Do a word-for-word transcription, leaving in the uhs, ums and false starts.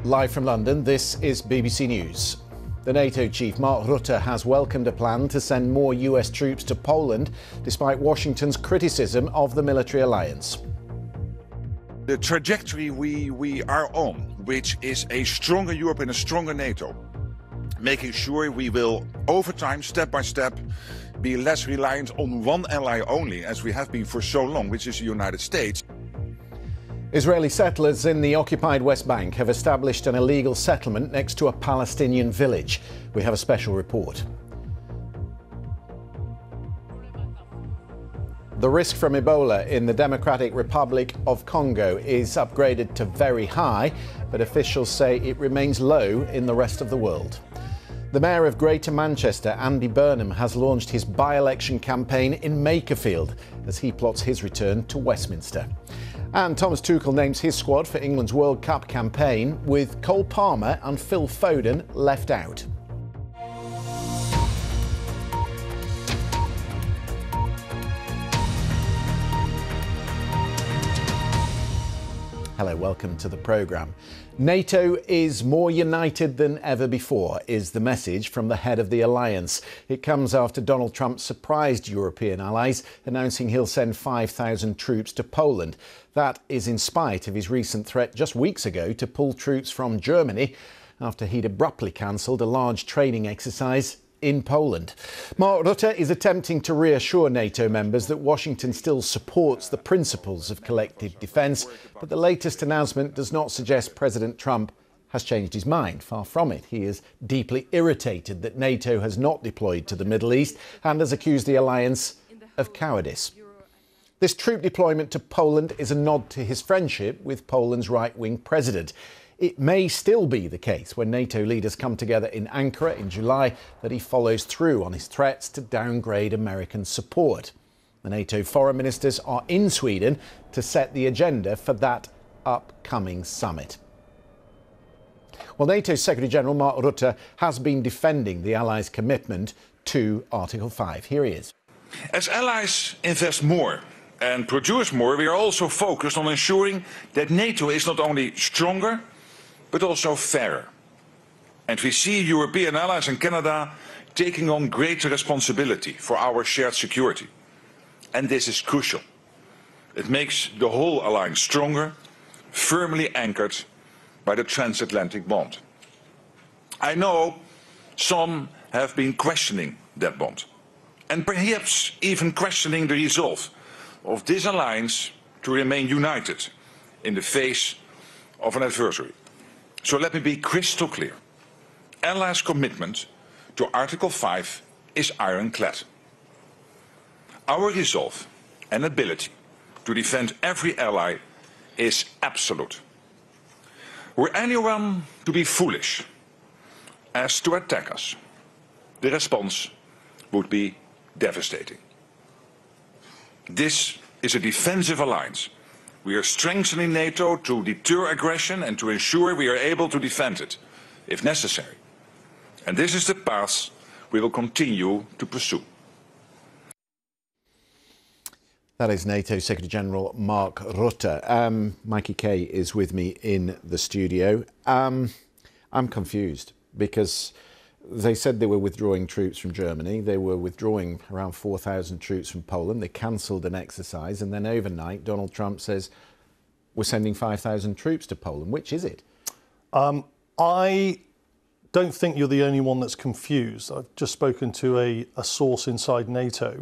Live from London, this is B B C News. The NATO chief, Mark Rutte, has welcomed a plan to send more U S troops to Poland, despite Washington's criticism of the military alliance. The trajectory we, we are on, which is a stronger Europe and a stronger NATO, making sure we will, over time, step by step, be less reliant on one ally only, as we have been for so long, which is the United States. Israeli settlers in the occupied West Bank have established an illegal settlement next to a Palestinian village. We have a special report. The risk from Ebola in the Democratic Republic of Congo is upgraded to very high, but officials say it remains low in the rest of the world. The Mayor of Greater Manchester, Andy Burnham, has launched his by-election campaign in Makerfield as he plots his return to Westminster. And Thomas Tuchel names his squad for England's World Cup campaign, with Cole Palmer and Phil Foden left out. Hello, welcome to the programme. NATO is more united than ever before, is the message from the head of the alliance. It comes after Donald Trump surprised European allies, announcing he'll send five thousand troops to Poland. That is in spite of his recent threat just weeks ago to pull troops from Germany after he'd abruptly cancelled a large training exercise in Poland. Mark Rutte is attempting to reassure NATO members that Washington still supports the principles of collective defence, but the latest announcement does not suggest President Trump has changed his mind. Far from it. He is deeply irritated that NATO has not deployed to the Middle East and has accused the alliance of cowardice. This troop deployment to Poland is a nod to his friendship with Poland's right-wing president. It may still be the case when NATO leaders come together in Ankara in July that he follows through on his threats to downgrade American support. The NATO foreign ministers are in Sweden to set the agenda for that upcoming summit. Well, NATO Secretary-General Mark Rutte has been defending the allies' commitment to Article five. Here he is. As allies invest more and produce more, we are also focused on ensuring that NATO is not only stronger, but also fairer. And we see European allies and Canada taking on greater responsibility for our shared security. And this is crucial. It makes the whole alliance stronger, firmly anchored by the transatlantic bond. I know some have been questioning that bond, and perhaps even questioning the resolve of this alliance to remain united in the face of an adversary. So let me be crystal clear. Allies' commitment to Article five is ironclad. Our resolve and ability to defend every ally is absolute. Were anyone to be foolish as to attack us, the response would be devastating. This is a defensive alliance. We are strengthening NATO to deter aggression and to ensure we are able to defend it, if necessary. And this is the path we will continue to pursue. That is NATO Secretary-General Mark Rutte. Um, Mikey Kay is with me in the studio. Um, I'm confused because they said they were withdrawing troops from Germany. They were withdrawing around four thousand troops from Poland. They cancelled an exercise. And then overnight, Donald Trump says, we're sending five thousand troops to Poland. Which is it? Um, I don't think you're the only one that's confused. I've just spoken to a, a source inside NATO